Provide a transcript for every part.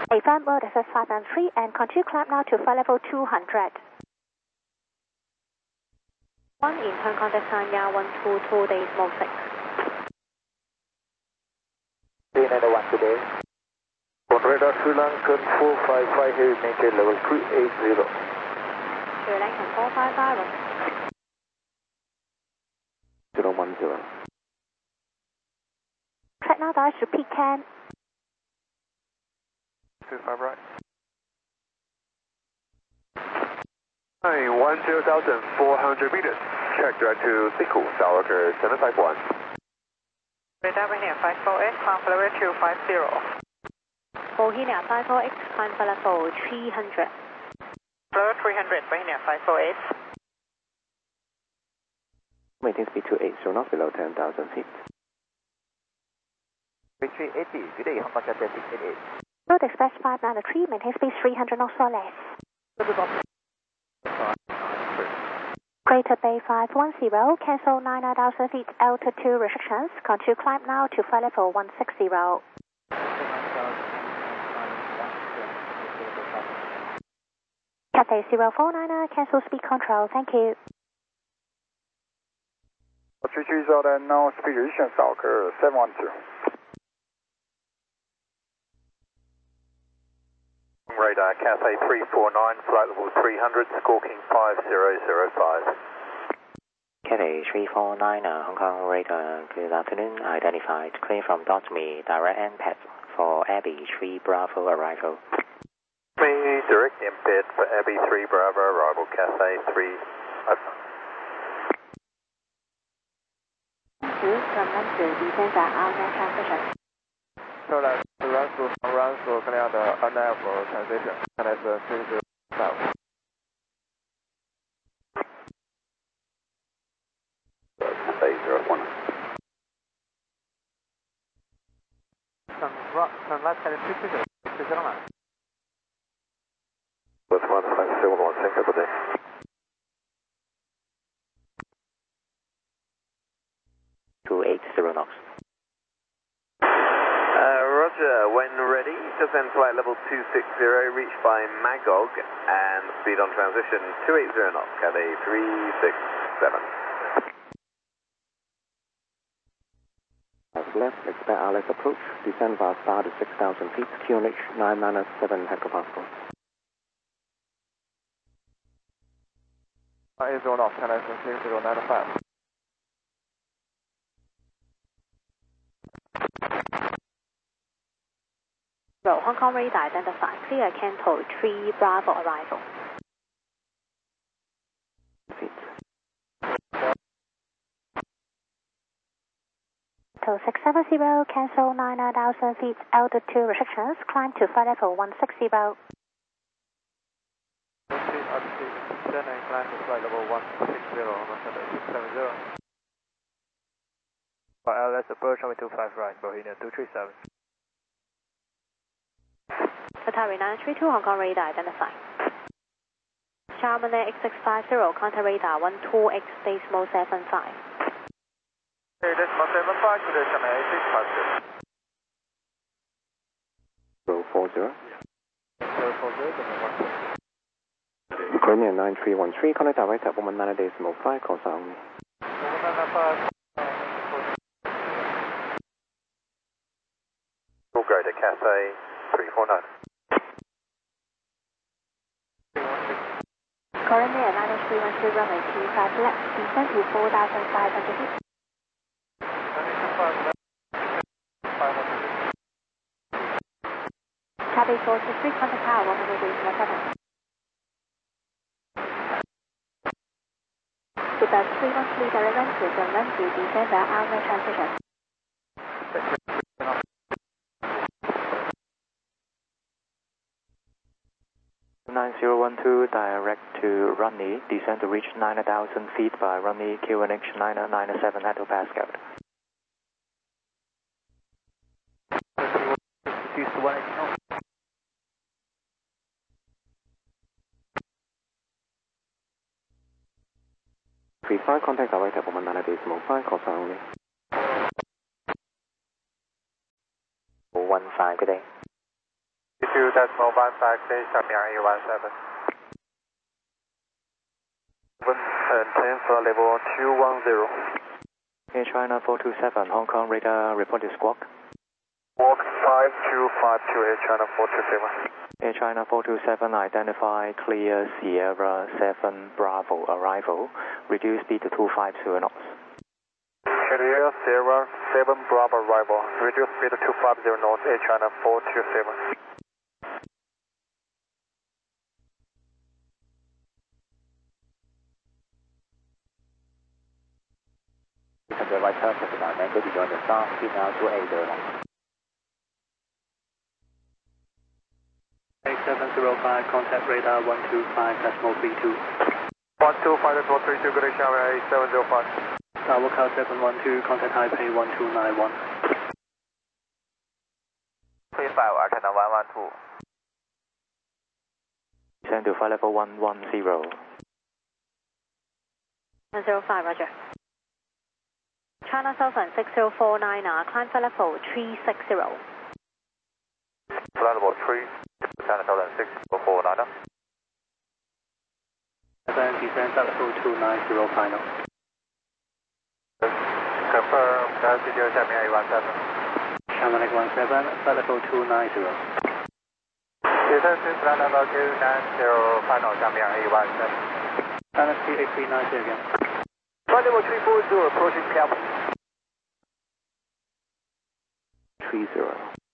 A firm road SS 593 and continue climb now to flight level 200. 1 in turn contact sign now 122 decimal 6. 391 today. On radar Sri Lankan 455 heavy maintain level 380. Sri Lankan 455. 010. Track now direct to Pecan. 25 right. Hi, 10,400 meters. Track direct to Siku, Sourker 751. Radar Virginia 54X, climb for level 250. Virginia 54X, climb for level 300. Level 300, Virginia 54X. Maintain speed 280 knots below 10,000 feet. 380, good day, Hong Kong Delta 688. Road Express 593, maintain speed 300 knots or less. Greater Bay 510, cancel 9,000 feet altitude restrictions. Continue climb now to flight level 160. Cathay 049, cancel speed control, thank you. 330 and now speed reduction, Sourker 712. Radar Cathay 349, flight level 300, Squawking 5005. Cathay 349, Hong Kong radar, good afternoon. Identified, clear from .me, direct NPAD for Abbey 3 Bravo arrival. Me, direct embed for Abbey 3 Bravo arrival, Cathay 3. Descend at Alnet transition. So that's the run through clear the unable transition. And that's the 305. Cathay 01. Turn left headed 220. That's 1571, thank you, good day. 280 knots. Roger, when ready, descend flight level 260, reached by Magog, and speed on transition 280 knots, Cathay 367. Left, expect RLS approach, descend via star to 6,000 feet, QNH 997 hectopascal. 80 knots, Cathay 6095. Hong Kong radar identified, clear Canto 3 Bravo arrival. Canto 670, cancel 9,000 feet altitude restrictions, climb to flight level 160. Climb to flight level 160, 670. For LS approach, 25 right, Bohemia 237. Atari 932, Hong Kong radar identified. Charman X650, contact radar 12X decimal 75. Decimal 75, today Charman X650. 040. Korean 9313, contact direct at 190.5, call sound. 195. We'll go to Cathay 349. Korean Air 9312, runway 25 left, descend to 4,500 feet. Cathay 463, contact tower 100.7. With us 313 direct run to descend at Alnet transition. 9012 direct to runway, descend to reach 9,000 feet by runway QNH 997 hectopascal. Three-five, contact direct at 190.5, call sign only. 15, good day. 2.15, Shamir 817. 10 for level 210. Air China 427, Hong Kong radar reported squawk. Squawk 5252, Air China 427. Air China 427, identify clear Sierra 7 Bravo arrival. Reduce speed to 250 knots. Clear Sierra 7 Bravo arrival. Reduce speed to 250 knots, Air China 427. The right turn to the angle to join the star, speed now to 80 knots. 8705, contact radar 125.32. 125.32, good day, Shamir 8705. Tower car 712, contact Taipei 1291. 35, Arcana 112. Descend to flight level 110. 105, roger. China Southern 6049, climb flight level 360. Flight level 3, China Southern 6049. Descend flight level 290 final. Confirm, Studio Shamir 817. Shamir 817, flight level 290. Descend to flight level 290, final Shamir 817. China 3839 again. Flight level 340, approaching cap. 30.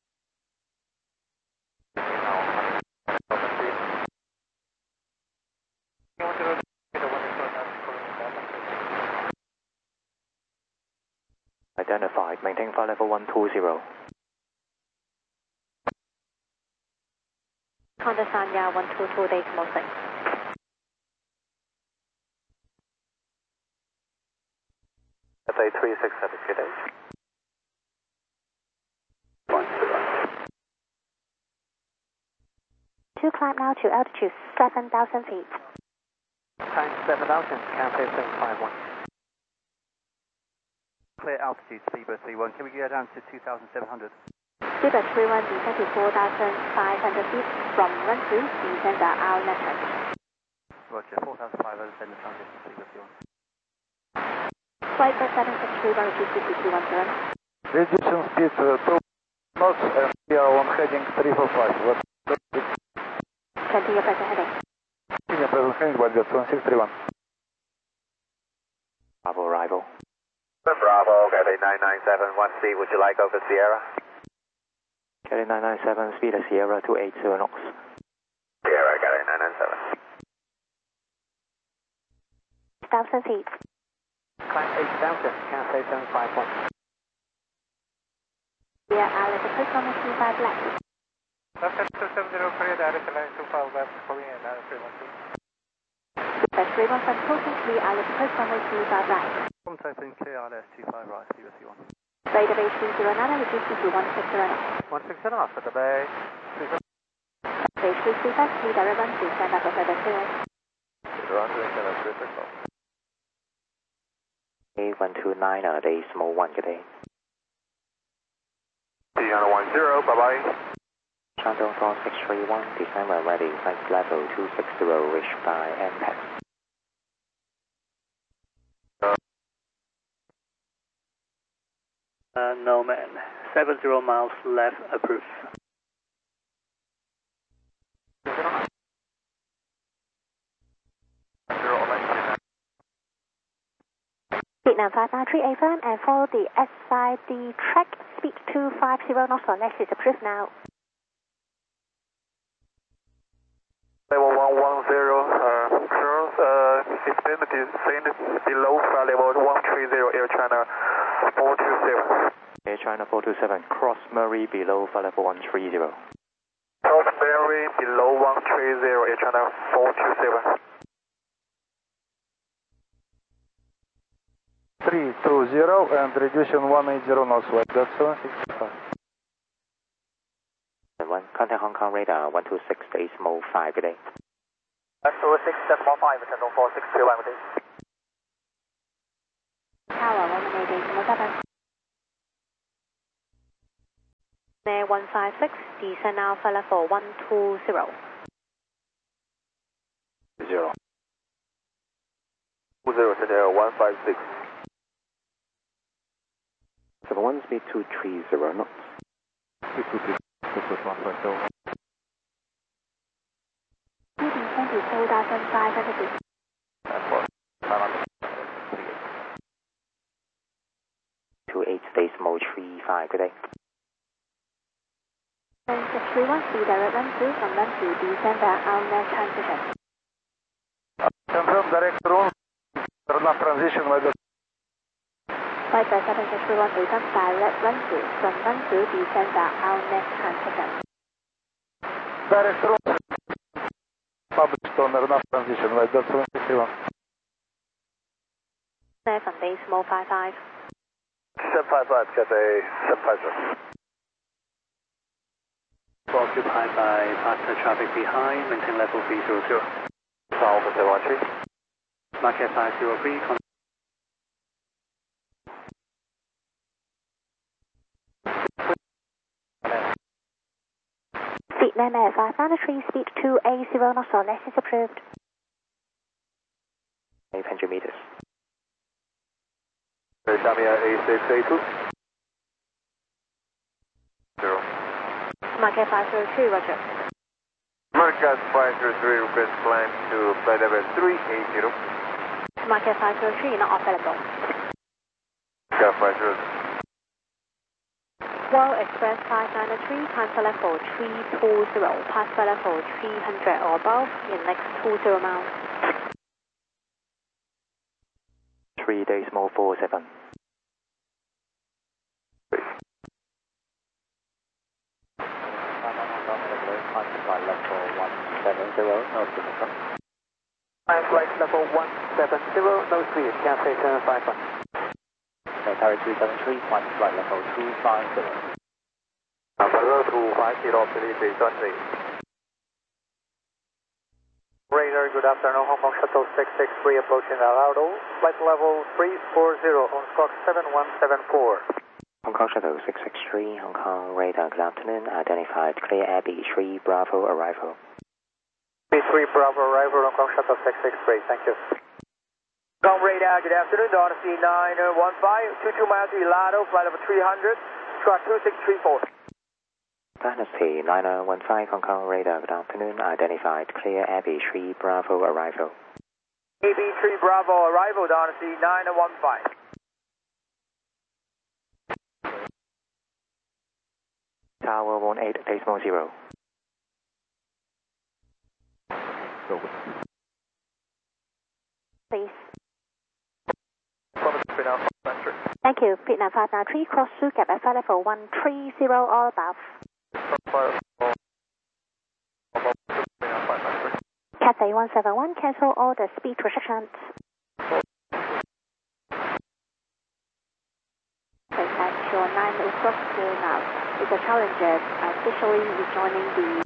Identified, maintain flight level 120. Contact Sanya 122 decimal 6. That's a 367, good day. 2 climb now to altitude 7,000 feet. Time 7,000, Cathay 751. Clear altitude, Zebra 31. Can we go down to 2,700? Zebra 31, descend to 4,500 feet. From run through, descend the our network. Roger, 4,500, send the transition, Zebra 31. Flight 7631, reduce speed to 210. Reducing speed to 2 knots and we are on heading 345. Continue present heading. Continue present heading, but just 1631. Bravo arrival. Bravo, Cathay 997, 1C, would you like over Sierra? Cathay 997, speed of Sierra 280 knots. Sierra, Cathay 997. 1,000 feet. Climb 8,000, Cathay 751. We are out of the first one 25 left. Left 270, clear direct line 25 left, calling in 312. Zebra 31 from Coastal 3, out of the first one 25 right. From Taipei, clear RS 25 right, Zebra 31. Radar base 309, reduce speed to 160. 160 knots, at the bay. Base 335, clear direct run to stand up for further clearance. Run to Channel 360. A129, decimal 1, good day. China 10, bye-bye. Shandong 4631, descend when ready, flight level 260, reached by MPAX. No man. 70 miles left, approved. Vietnam 593 AFM and follow the SID track, speed 250 knots or less is approved now. Level 110, descend below flight level 130, Air China 427. Air China 427, cross Murray below flight level 130. Cross Murray below 130, Air China 427. 320 and reduction 180 knots, that's 765. Contact Hong Kong radar 126, decimal 5, good day. 126, decimal 5, Shandong 4631, good day. Tower 118 decimal 7. Air 156, descend Alpha level 120. 0. 20, send Air 156. 71 speed 230 knots. 223, Southwest 150. Descend to 2,500 feet. Airport, 500. 28 decimal 35, good day. 631, speed direct run through from run to descend at Alnet transition. Confirm direct roll, runoff transition by the... Flight 7631, return direct run through from run to descend at Alnet transition. Direct roll, published on runoff transition by the 761. 7 decimal 55. 755, Cathay 755. Occupied by faster traffic behind, maintain level 300. Alpha 713. Market 503, Vietnam Air 593, speed 280 knots or less is approved. 800 meters. Shamia A682. 0. Market 502, roger. Market 503, request climb to flight level 380. Market 503, not available. Market 503. World Express 593, time for level 320, pass for level 300 or above in next 20 miles. 3 decimal 47. Flight level 170, no speed, Cathay 751. Tower 373, climb to flight level 250. Number 250, please, please. Radar, good afternoon, Hong Kong Shuttle 663 approaching Alado. Flight level 340 on squawk 7174. Hong Kong Shuttle 663, Hong Kong radar, good afternoon. Identified clear Air B3 Bravo arrival. B3 Bravo arrival, Hong Kong Shuttle 663, thank you. Hong Kong radar, good afternoon, Odyssey 915, 22 miles to Alado, flight level 300, squawk 2634. Dynasty 9015, Hong Kong radar, good afternoon. Identified clear Air B3 Bravo arrival. AB3 Bravo arrival, Dynasty 9015. Tower 18 decimal 0. Please. Thank you. Vietnam 593, cross through gap at flight level 130 or above. Cathay 171, cancel all the speed restrictions. At your 9 o'clock now. It's a Challenger officially rejoining the...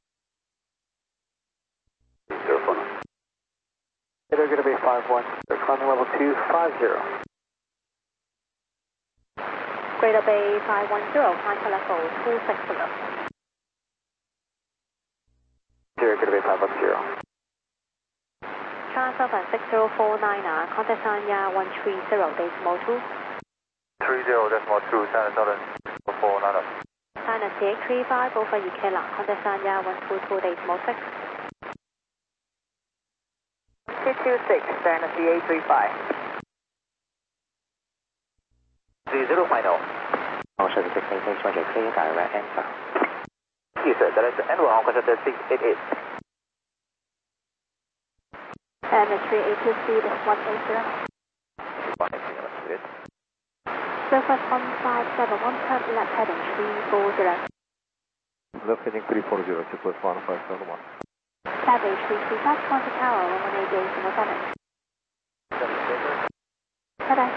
They're going to be 51. They're climbing level 250. Greater Bay 510, climb to level 260. They're going to be 510. China 76049, contact Sanya 130 decimal 2. 30 decimal 2, China 76049. China CX35 over UK Land, contact Sanya 122 decimal 6. 226, China CA35. 30 final. Hong Kong Shuttle 688, clear direct answer. Yes, sir, direct and Hong Kong Shuttle 688. And the 382 speed is 180. 180, Surface 1571, turn left heading 340. left heading 340, Southwest 1571. Savage 335, contact tower 118 decimal 7. Bye-bye.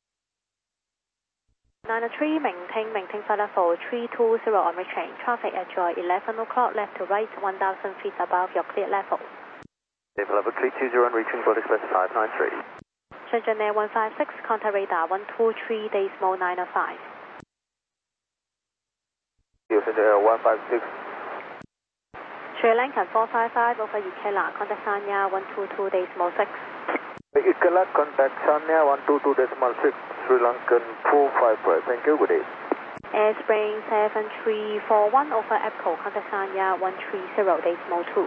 93, maintain flight level 320 on retrain. Traffic at your 11 o'clock, left to right, 1,000 feet above your clear level. Level 320 and reaching World Express 593. Shenzhen Air 156, contact radar 123 decimal 905. You 156. Sri Lankan 455 over Ikela, contact Sanya 122.6. Ikela, contact Sanya 122.6, Sri Lankan 455. Thank you, good day. Airspring 7341 over Epco, contact Sanya 130.2.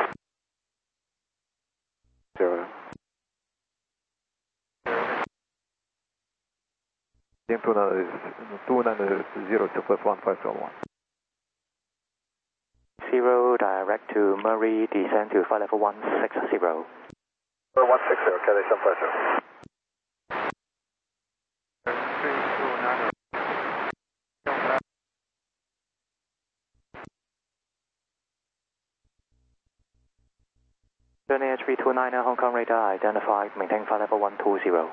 0. Team 290 Super 1501. 0 direct to Murray, descend to flight level 160. 160, Cathay 750. Journey 329 Hong Kong radar identified, maintain flight level 120.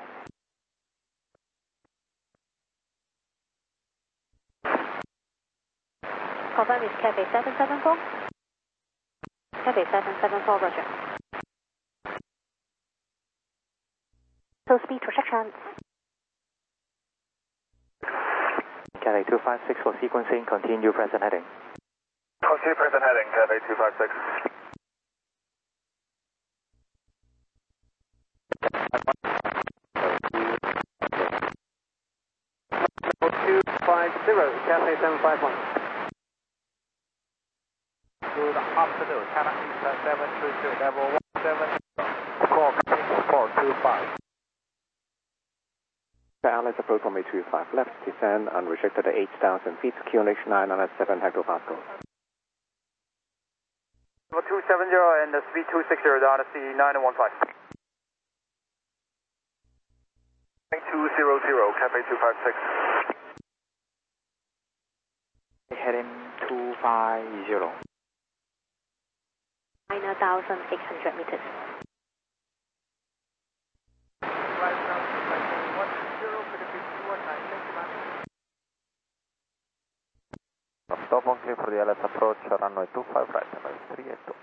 Confirm is Cathay 774. Cathay 774, roger. So speed projection. Cathay 256 for sequencing, continue present heading. Continue present heading, Cathay 256. Cathay 751. Good afternoon, China Eastern 732, level 17, squawk 6425. Alice approach from 825, left descend unrestricted at 8,000 feet, QNH 907 hectopascal. Level 270 and the speed 260, down to sea 915. 200, Cathay 256. Heading 250. 9,800 meters. Stop on clear for the LS approach, runway 25 right, runway 382.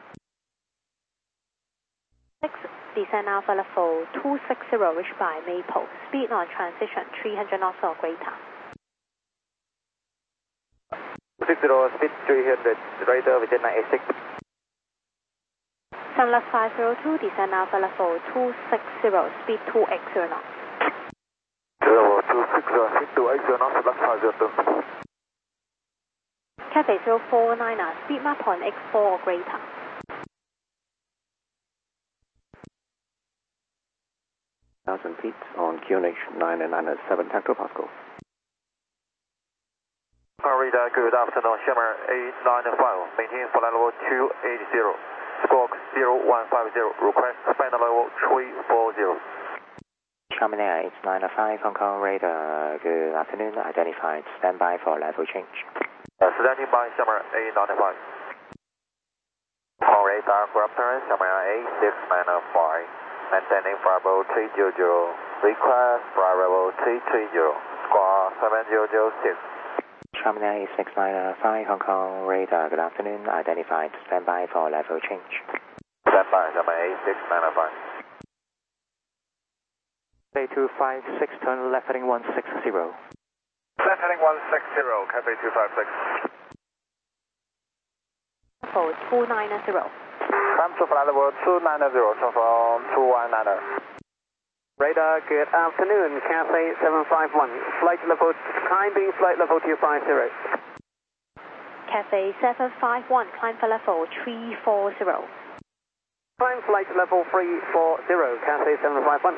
6, descend Alpha level 260, reached by Maple. Speed on transition 300 knots or greater. 60, speed 300, radar within 986. Sunless 502, descend Alpha level 260, speed 280 knots. 260, speed 280 knots, Sunless 502. Cathay 049, speed map on X4 or greater. Feet on QNH 907 hectopascal. Radar, good afternoon, Shimmer 895, maintain flight level 280, squawk 0150, request final level 340. Charmin Air 895 Hong Kong radar, good afternoon, identified, standby for level change. Standing by, Shimmer 895. Hong radar, good afternoon, Shimmer 8695. Maintaining Bravo 300, request Bravo 330, squawk 7006. Charmin Air 8695 Hong Kong radar, good afternoon, identified, standby for level change. Standby, Charmin 8695. Cathay 256, turn left heading 160. Left heading 160, Cathay 256. Level 290. Time to flight level 290, from 219. Radar, good afternoon, Cathay 751. Flight level, climbing flight level 250. Cathay 751, climb for level 340. Climb flight level 340, Cathay 751.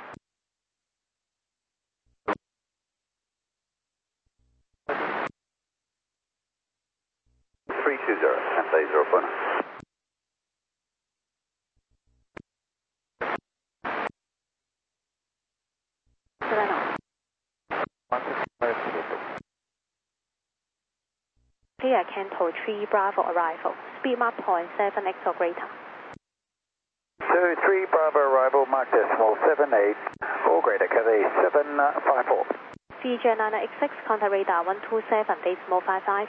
Cathay 049. Clear Canto 3 Bravo arrival. Speed mark 0.7x or greater. 3 Bravo arrival, mark decimal 78, or greater, Cathay 754. CJ 986, contact radar 127.55.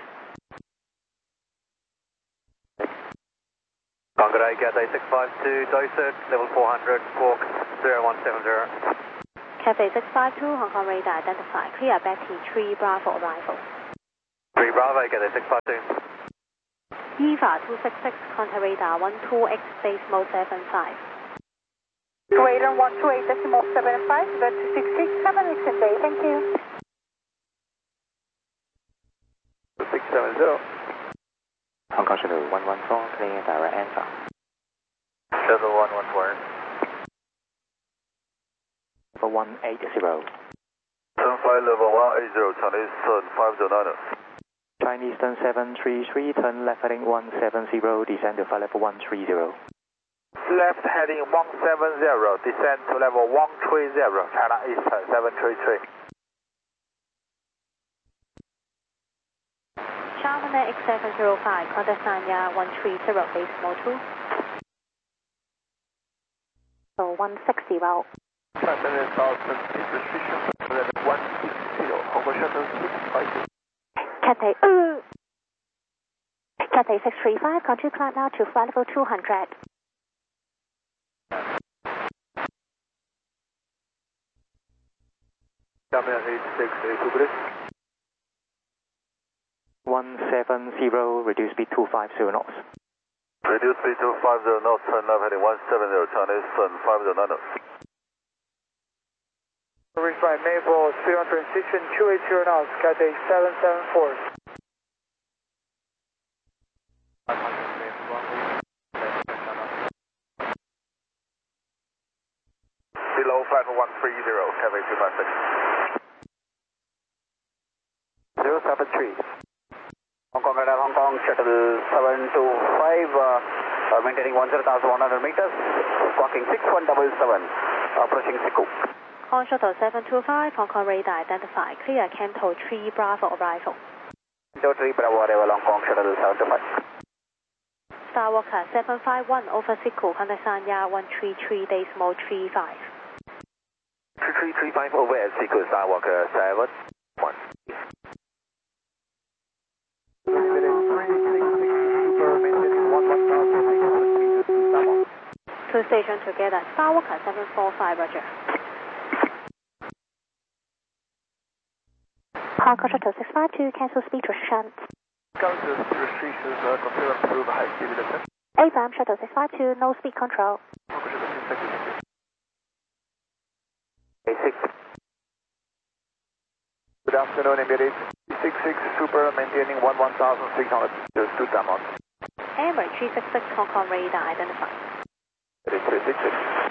Contact Cathay 652, Dorset, level 400, squawk 0170. Cathay 652, Hong Kong radar identified. Clear Betty 3 Bravo arrival. 3 Bravo, Cathay 652. EVA 266, contact radar 12X base mode 75. Radar 128.75, go to 667, listen day, thank you. 670. Hong Kong Shuttle 114, clear direct answer. Shuttle 114. For 180. 75 level 180, Chinese Sun 509. Chinese turn 733, turn left heading 170, descend to flight level 130. Left heading 170, descend to level 130, China Eastern 733. Charmander X705, contact Sanya 130, base mode 2. So 160 route. 5 minutes out, speed restriction, level 160, Hong Kong Shuttle 652. Cathay 635, continue climb now to flight level 200. Camera 8682, please. 170, reduce speed 250 knots. Reduce speed to 50 knots, turn left heading 170, Chinese Sun 509. Reach by Maple, speed on transition 280 knots, Cathay 774. Below flight 130, Cathay 256. 073. Hong Kong Radar, Hong Kong Shuttle 725, maintaining 10,100 meters, squawking 6177, approaching Siku. On Shuttle 725, Hong Kong radar identified, clear Canto 3 Bravo arrival. Canto 3 Bravo arrival, Hong Kong Shuttle 725. Starwalker 751 over Siku, contact Sanya 133, base mode 35. 3335 over at Siku, Skywalker 71. Two stations together, Starwalker 745, roger. Hong Kong Shuttle 652, cancel speed restriction. Cancel speed restrictions, control improve high speed descent. AFAM Shuttle 652, no speed control. Hong Kong Shuttle 652. Good afternoon, Emirates. 66 Super, maintaining 11,600 meters, 2 down. Emirates 366, Hong Kong radar identified. 366.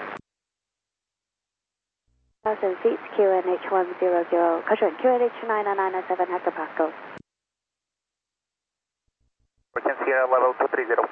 1000 seats, QNH 100, caution, QNH 99997 hectopascal. Frequency level 230.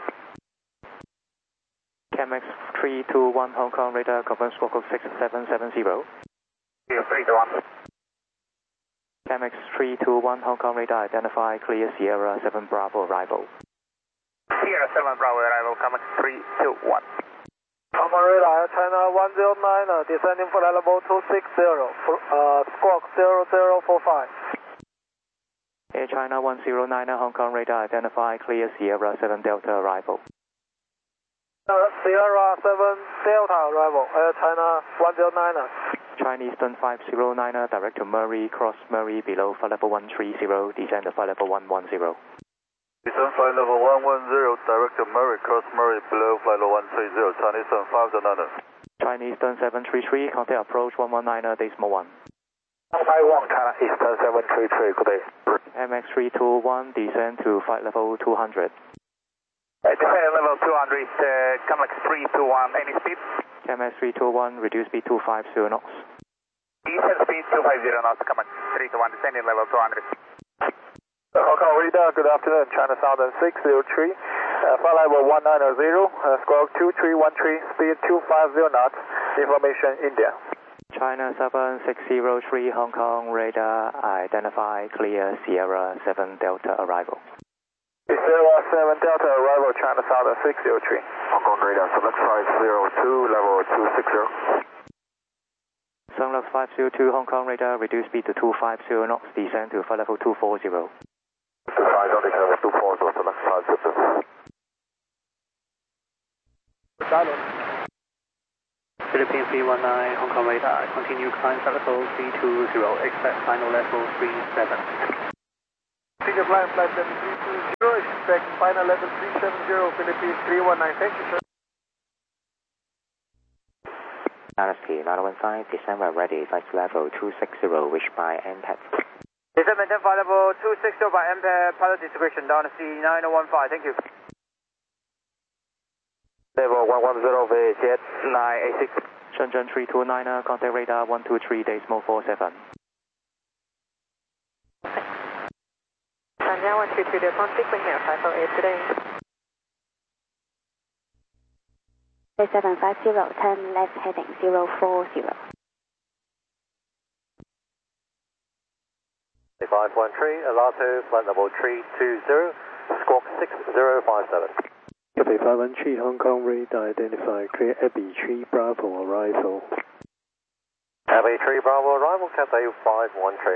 CAMX 321 Hong Kong radar, confirm squawk code 6770. 321. CAMX 321 Hong Kong radar, identify, clear Sierra 7 Bravo arrival. Sierra 7 Bravo arrival, CAMX 321. Hong Kong radar, China 109, descending for level 260, squawk 0045. Air China 109 Hong Kong radar, identify, clear Sierra 7 Delta arrival. Sierra 7 Delta arrival, Air China 109. Chinese Eastern 509, direct to Murray, cross Murray below flight level 130, descend to flight level 110. Eastern flight level 110, direct to Murray, cross Murray below flight level 130, Chinese Eastern 509. Chinese Eastern 733, contact approach 119, decimal 1. Taiwan, China Eastern 733, good day. MX 321, descend to flight level 200. Descend level 200, CAMX 321, any speed? CAMX 321, reduce speed 250 knots. Descend speed 250 knots, CAMX 321, descending level 200. Hong Kong radar, good afternoon, China Southern 603, flight level 190, squawk 2313, speed 250 knots, information India. China Southern 603 Hong Kong radar, identify, clear Sierra 7 Delta arrival. Sierra 7 Delta arrival, China Southern 603. Hong Kong radar, select 502, level 260. Sunlux 502 Hong Kong radar, reduce speed to 250 knots, descend to flight level 240. 25 on the level 240, select 502. Philippine 319 Hong Kong radar, continue climb flight level 320, expect final level 37. Figure flight level 320, expect final level 370, Philippines 319, thank you sir. LSP 915, descend when ready, flight level 260, reached by NPAD. Descend maintain flight level 260 by MPAD, pilot discretion, down to C9015, thank you. Level 110, VHF 986. Shenzhen 329, contact radar 123, decimal 47. Sanya 122, default sequence here, 508 today. 750, 10 left heading 040. 513, Alato, flight level 320, squawk 6057. Cathay 513, Hong Kong radar identified, clear Abbey 3 Bravo arrival. Abbey 3 Bravo arrival, Cathay 513.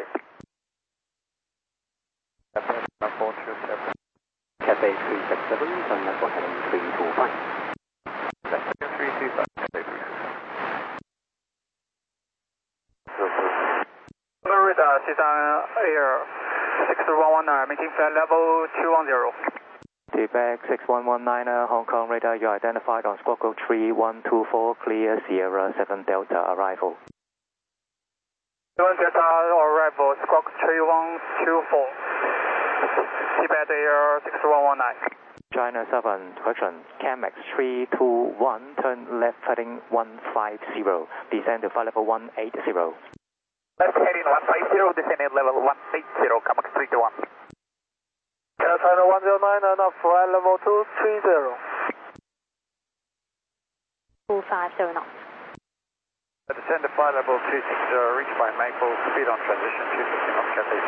Cathay 367, turn left for heading 325. 325, Cathay 367. Radar, Season Air 6119, making flight level 210. Quebec 6119, Hong Kong radar, you are identified on squawk code 3124, clear Sierra 7 Delta arrival. 7 Delta arrival, squawk 3124. Tibet Air 6119. China 7, correction, CAMX 321, turn left heading 150, descend to flight level 180. Left heading 150, descending level 180, CAMX 321. China 109 and flight level 230. 250 knots. Descend to flight level 260, reach by Maple, speed on transition 250 knots, Cathay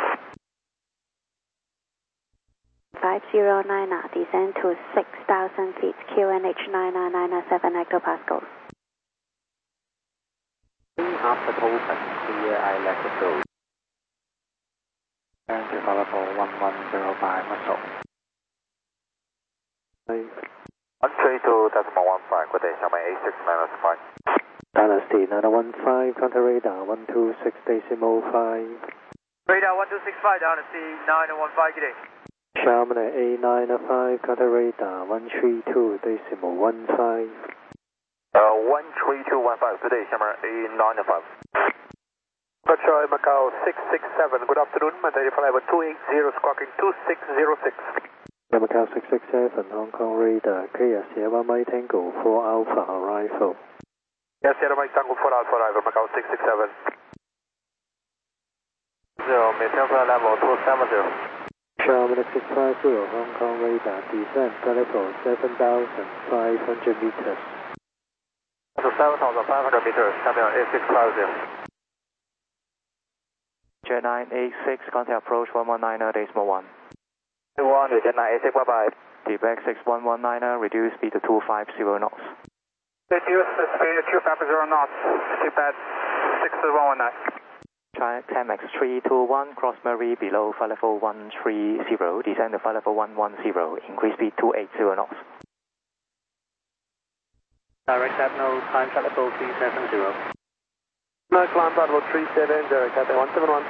7. 509, descend to 6,000 feet, QNH 9997 hectopascals. After open, clear ILS approach. Turn to level 1105 muscle. 132.15, good day, Xiaomei A6 -5. Dynasty 915, contact radar 126 decimal 5. Radar 1265, down to C9015, good day. Xiamen A95, contact radar 132 decimal 15. 13215, good day, Xiamen A95. Patrol Macau 667, good afternoon, maintain flight level 280, squawking 2606. Macau 667, Hong Kong radar, clear Sierra Mike Tango 4 Alpha arrival. Yes, Sierra Mike Tango 4 Alpha arrival, Macau 667. 0, maintain flight level 270. Xiamen 650, Hong Kong radar, descend level 7,500 meters. 7,500 meters, coming on A650. Jet 986, contact approach 119, decimal 1. 1, Jet 986, bye-bye. Quebec 6119, reduce speed to 250 knots. Reduce speed to 250 knots, Tibet 6119. China CAMX 321, cross Murray below flight level 130, descend to flight level 110, increase speed 280 knots. Direct Admiral, climb flight level 370. No, climb flight level 370, Cathay 171.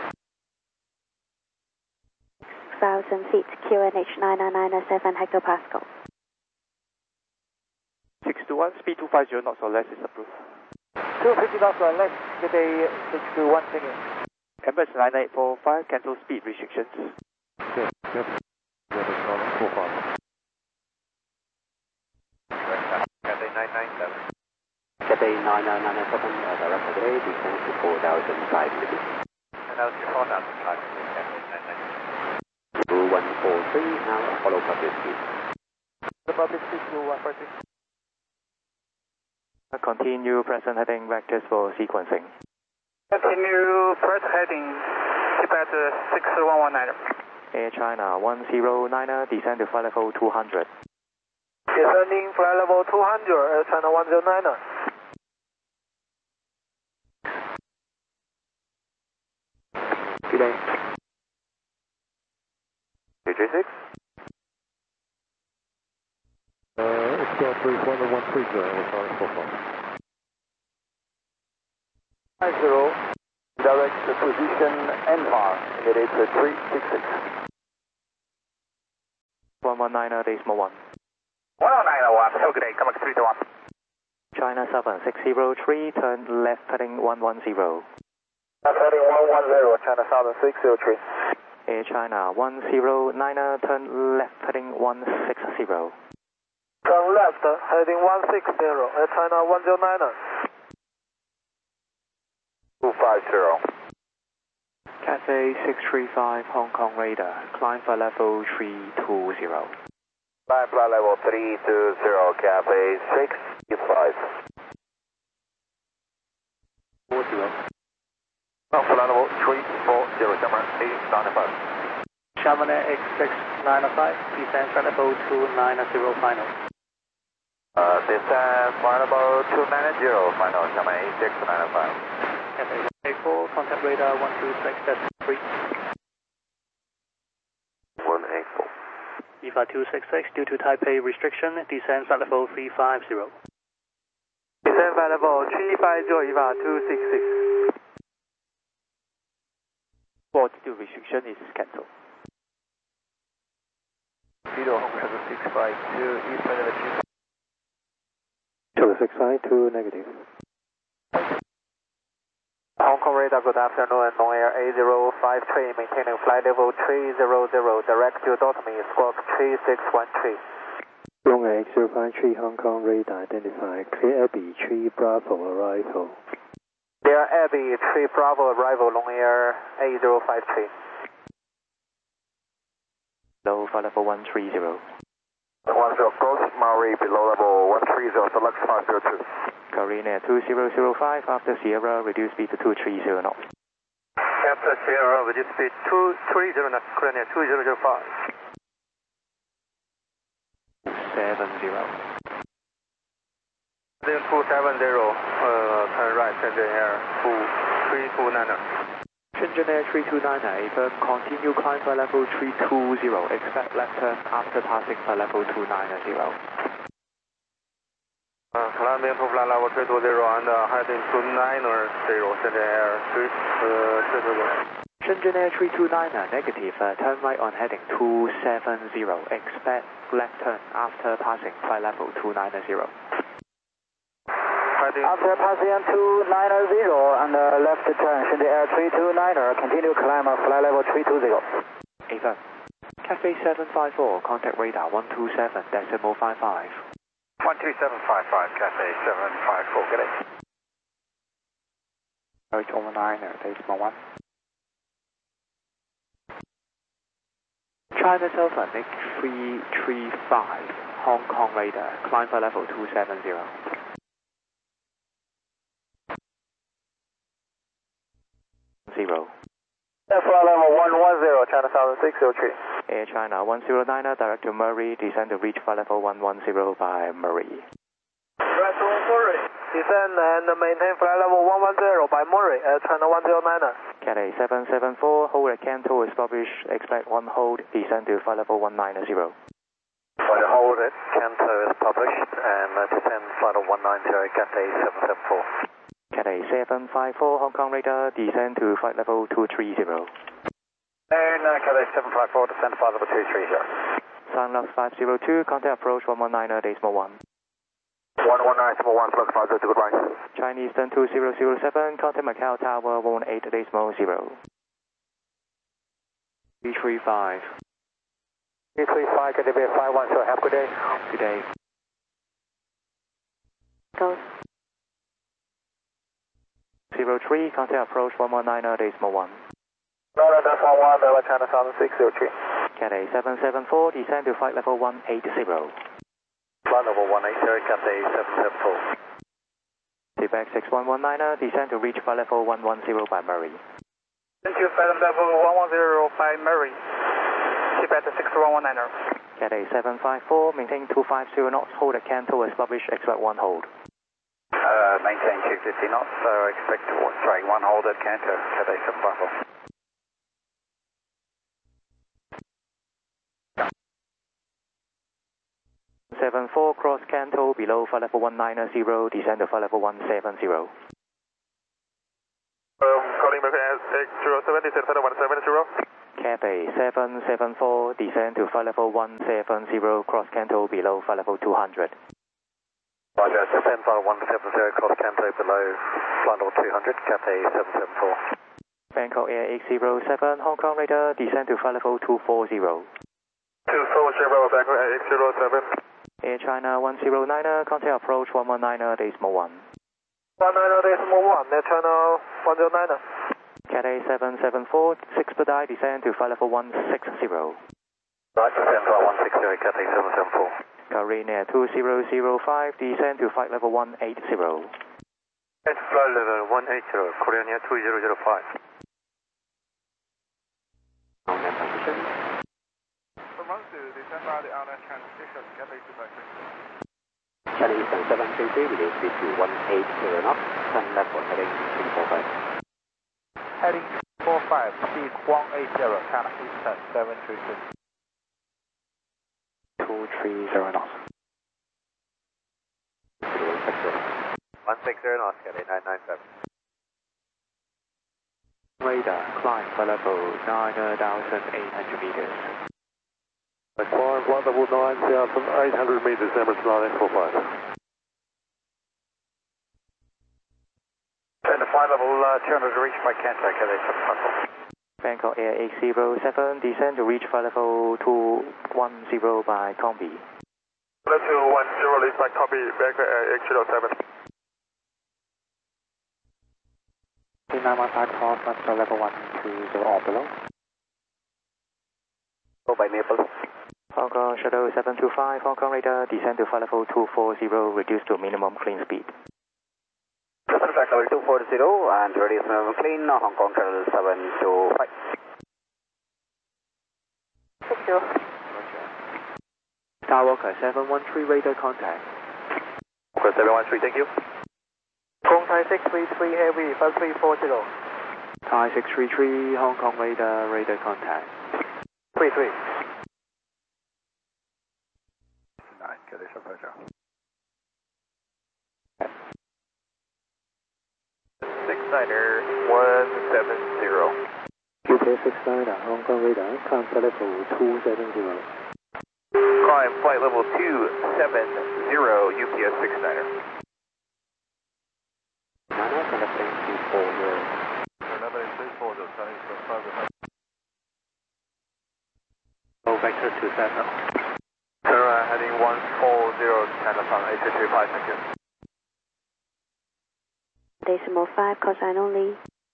6,000 feet, QNH 9997 hectopascals. 621, speed 250 knots or less is approved. 250 knots or less, good day, 621, thank you. Embrace 9845, cancel speed restrictions. Yep. Cathay 997. Cathay 9997, direct today, descend to 4,500 meters. And that was your 4,500, Cathay 997. 2143, now follow public speed. The public speed to 143. Continue present heading vectors for sequencing. Continue first heading, Tibet 6119. Air China 109, descend to flight level 200. Descending flight level 200, Air China 109. Good day. AJ6? Squad 3, 130, sorry, 50, direct position NVAR, indicated 366. 119.1. 109.1, have a good day, come back 321. China 7603, turn left heading 110. Heading 110, China Southern 603. Air China 1090, turn left heading 160. Turn left, heading 160, Air China 1090. 250. Cathay 635, Hong Kong radar, climb for level 320. Climb flight level 320, Cathay 635. 40. Flight level 340, Summer 895. Xiamen X695, descend flight level 290 final. Descend flight level 290, final, Xiamen 8695. Cathay 184, contact radar 126.3. 184. EVA 266, due to Taipei restriction, descend flight level 350. Descend flight level 350, EVA 266. Altitude restriction is cancelled. Zero, Hong Kong 652, East Manila 652, negative. Hong Kong radar, good afternoon, Long Air A053, maintaining flight level 300, direct to Dotmy, squawk 3613. Long Air X053, Hong Kong radar identified, clear Abbey 3 Bravo arrival. Clear Abbey 3 Bravo arrival, Long Air A053. Low flight level 130. 10, approach Maui below level 130, select 502. Korean Air 2005, after Sierra, reduce speed to 230 knots. After Sierra, reduce speed 230 knots, Korean Air 2005. 270. 270, turn right, Shenzhen Air 329. Shenzhen Air 329, firm, continue climb for level 320, expect left turn after passing for level 290. Climbing to flight level 320 and heading to 90, Shenzhen Air 320. Shenzhen Air 329, negative, turn right on heading 270, expect left turn after passing flight level 290. After passing 290 and left turn, Shenzhen Air 329, continue climb flight level 320. Affirm. Cathay 754, contact radar 127.55. 12755, Cathay 754, good day. Approach 119, decimal 1. China Southern X335, Hong Kong radar, climb for level 270. Zero. Flight level 110, China Southern 603. Air China 1090, direct to Murray, descend to reach flight level 110 by Murray. Right to Murray. Descend and maintain flight level 110 by Murray, Air China 1090. Cathay 774, hold at Canto is published, expect one hold, descend to flight level 190. For the hold at Canto is published and descend flight level 190, Cathay 774. Cathay 754, Hong Kong radar, descend to flight level 230. And Cathay 754, descend flight level 230. Sunlux 502, contact approach 119, decimal 1. 119.1, select 502, goodbye. Chinese Eastern 2007, contact Macau Tower 18, decimal 0. 335. 335, KDB 510, have a good day. Good day. Go. 03, contact approach 119, decimal 1. No, that's 11, China Southern 603. Cathay 774, descend to flight level 180. Flight level 180, Cathay 774. Quebec 6119, descend to reach flight level 110 by Murray. Thank you, flight level 110 by Murray. Quebec 6119. Cathay 754, maintain 250 knots, hold at Canto as published, expect one hold. Maintain 250 knots, so expect one hold at Canto, Cathay 754. 74, cross Canto, below flight level 190, descend to flight level 170. Calling American X070, descend flight 170. Cathay 774, descend to flight level 170, cross Canto below flight level 200. Roger, descend flight 170, cross Canto below flight level 200, Cathay 774. Bangkok Air 807, Hong Kong radar, descend to flight level 240. 240, Bangkok Air 807. Air China 109er, contact approach 119er, decimal 1. 190.1, Air China 109er. Cathay 774, 6 per descend to flight level 160. Right, descend flight 160, Cathay 774. Korean Air 2005, descend to flight level 180. At flight level 180, Korean Air 2005. On that position. Descend by the outlet transition, Cathay 253. China Eastern 733, release speed to 180 knots, turn left for heading 345. Heading 45, speed 180, China Eastern 733. 230 knots. 160 knots, Cathay 997. Radar, climb flight level 9,800 meters. Climb flight level 9,800 meters, Emirates 9845. And the flight level 200 to reach by Canton, Cathay 754. Bangkok Air 807, descend to reach flight level 210 by Combi. Level 210, reach by Combi, Bangkok Air 807. 915 cross, master level 120 or below. Go by Naples. Hong Kong Shuttle 725, Hong Kong radar, descend to flight level 240, reduce to minimum clean speed. Flight level 240 and reduce minimum clean, Hong Kong Shuttle 725. Thank you. Skywalker 713, radar contact. Okay, 713, thank you. Kong Thai 633 Heavy 5340. Thai 633, Hong Kong radar, radar contact. 33. 9, Cathay 750. 69er 170. UK 69er, Hong Kong radar, climb flight level 270. Climb flight level 270, UPS 69er. Nana, connecting 240. Go vector to center. Turn heading 140, China Sun 835, thank you. Decimal 5, cosine only.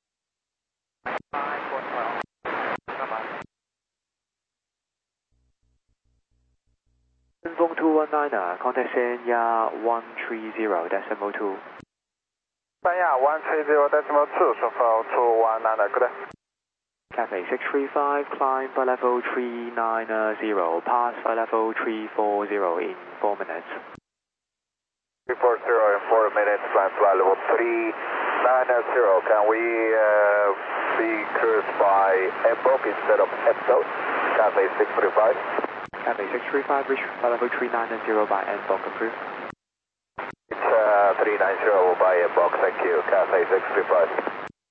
Feng 219er, contact Shenya 130, decimal 2. Sanya 130.2, so far 219, good day. Cathay 635, climb flight level 390, pass flight level 340 in 4 minutes. 340 in 4 minutes, climb flight level 390. Can we be cruised by Mbok instead of Epsilon? Cathay 635. Cathay 635, reach flight level 390 by Mbok approved. It's 390 by Mbok, thank you. Cathay 635.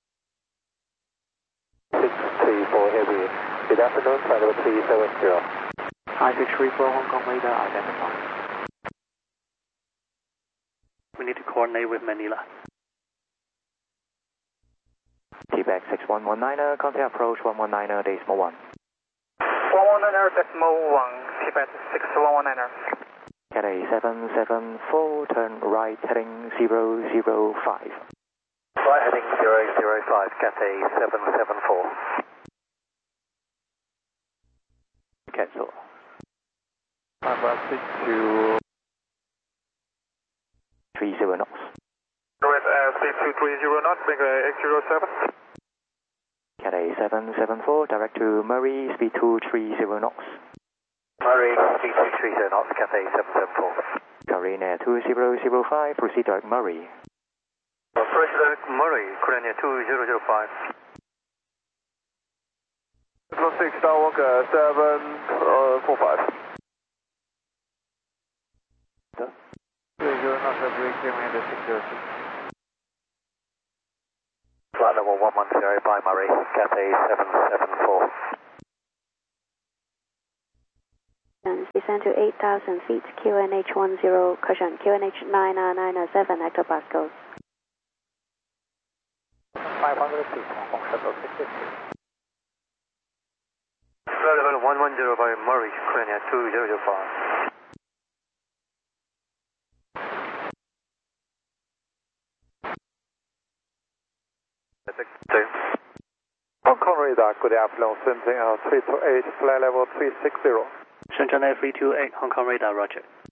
634 Heavy. Good afternoon, flight level 370. Thai 634, Hong Kong radar identified. We need to coordinate with Manila. T-Back 6119er, contact approach 119er, decimal 1. 119er, decimal 1. Tibet 6119er. Cathay 774, turn right heading 005. Right heading 005, Cathay 774. Cancel. Speak to 30 knots. North speed 230 knots, Bangkok 807. Cathay 774, direct to Murray, speed 230 knots. Murray, speed 230 knots, Cathay 774. Korean Air 2005, proceed direct Murray. President Murray, Korean Air 2005. Kilo 6, Skywalker 745. 20 knots, breaking under 606. Flight level 110 by Murray, Cathay 774. descend to 8,000 feet, QNH 10, caution, QNH 997 hectopascals. 500 feet, Hong Kong Shuttle 663. Flight level 110 by Murray, Korea 2005. Hong Kong radar, good afternoon, Shenzhen 328, flight level 360. Shenzhen 328, Hong Kong radar, roger.